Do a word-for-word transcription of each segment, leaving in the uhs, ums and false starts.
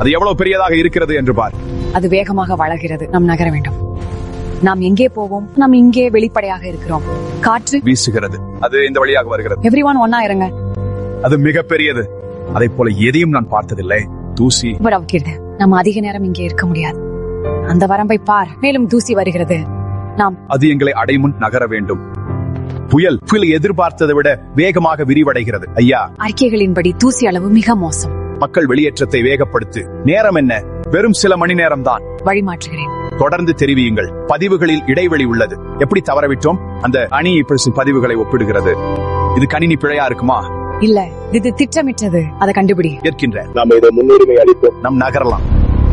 அது எவ்வளவு பெரியதாக இருக்கிறது என்று பார். அது வேகமாக வளர்கிறது. நாம் நகர வேண்டும். நாம் எங்கே போவோம்? நாம் இங்கே வெளிப்படையாக இருக்கிறோம். காற்று வீசுகிறது. அது இந்த வழியாக வருகிறது. எவ்ரிஒன் ஒன்னா இருங்க. அது மிக பெரியது. அதை போல எதையும் நான் பார்த்ததில்லை. தூசி வரவுகிறது. நாம் அதிக நேரம் இங்கே இருக்க முடியாது. அந்த வரம்பை பார். மேலும் தூசி வருகிறது. நாம் அது எங்களை அடைமுன் நகர வேண்டும். புயல் புயல் எதிர்பார்த்ததை விட வேகமாக விரிவடைகிறது. ஐயா, அறிக்கைகளின்படி தூசி அளவு மிக மோசம். மக்கள் வெளியேற்றத்தை வேகப்படுத்து. நேரம் என்ன? வெறும் சில மணி நேரம் தான். வழிமாற்றுகிறேன். தொடர்ந்து தெரிவியுங்கள். பதிவுகளில் இடைவெளி உள்ளது. எப்படி தவறவிட்டோம்? அந்த அணி இப்படி பதிவுகளை ஒப்பிடுகிறது. இது கணினி பிழையா இருக்குமா? இல்ல, இது திட்டமிட்டது. அதை கண்டுபிடி. ஏற்கின்ற நாம் இதை முன்னுரிமை அளிப்போம். நம் நகரலாம்.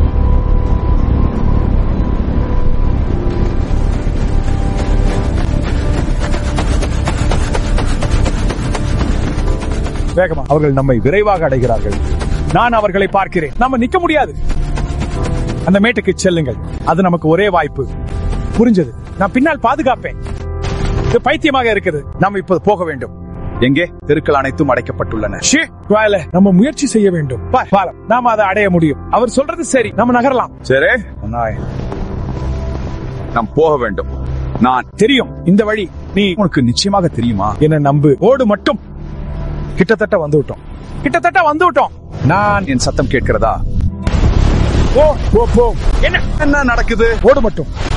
வேகமா அவர்கள் நம்மை விரைவாக அடைகிறார்கள். நான் அவர்களை பார்க்கிறேன். நம்ம நிக்க முடியாது. அந்த மேட்டுக்கு செல்லுங்கள். அது நமக்கு ஒரே வாய்ப்பு. புரிஞ்சது. நான் பின்னால் பாதுகாப்பேன். இது பைத்தியமாக இருக்குது. நாம் இப்போது போக வேண்டும். எங்கே? தெருக்கள் அனைத்தும் அடைக்கப்பட்டுள்ளன. ஷே, வாயில நம்ம முயற்சி செய்ய வேண்டும். பாலம், நாம அதை அடைய முடியும். அவர் சொல்றது சரி. நம்ம நகரலாம். சரி, நாம் போக வேண்டும். நான் தெரியும் இந்த வழி. நீ உனக்கு நிச்சயமாக தெரியுமா? என்ன நம்பு. ஓடு மட்டும். கிட்டத்தட்ட வந்து விட்டோம். கிட்டத்தட்ட வந்து விட்டோம். நான் என் சத்தம் கேட்கிறதா? ஓ ஓ போ. என்ன என்ன நடக்குது? ஓடு மட்டும்.